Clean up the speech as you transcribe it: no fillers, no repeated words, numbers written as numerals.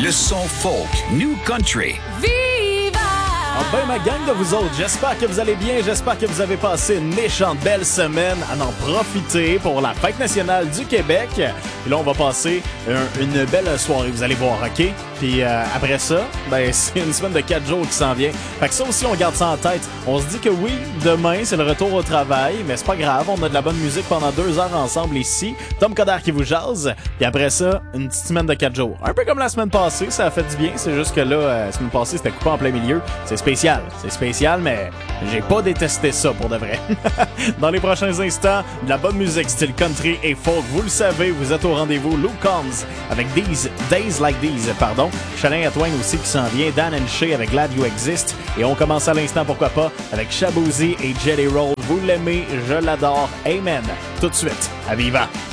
Le son folk, New Country. Ah ben ma gang de vous autres, j'espère que vous allez bien, j'espère que vous avez passé une méchante belle semaine à en profiter pour la Fête nationale du Québec. Puis là, on va passer une belle soirée, vous allez voir, OK? Puis après ça, ben c'est une semaine de 4 jours qui s'en vient. Fait que ça aussi, on garde ça en tête. On se dit que oui, demain, c'est le retour au travail, mais c'est pas grave, on a de la bonne musique pendant 2 heures ensemble ici. Tom Coderre qui vous jase. Puis après ça, une petite semaine de 4 jours. Un peu comme la semaine passée, ça a fait du bien. C'est juste que là, la semaine passée, c'était coupé en plein milieu. C'est spécial, mais j'ai pas détesté ça pour de vrai. Dans les prochains instants, de la bonne musique style country et folk. Vous le savez, vous êtes au rendez-vous. Luke Combs avec Days Like These, pardon. Shania Twain aussi qui s'en vient. Dan and Shay avec Glad You Exist. Et on commence à l'instant, pourquoi pas, avec Shaboozey et Jelly Roll. Vous l'aimez, je l'adore. Amen. Tout de suite, à Viva.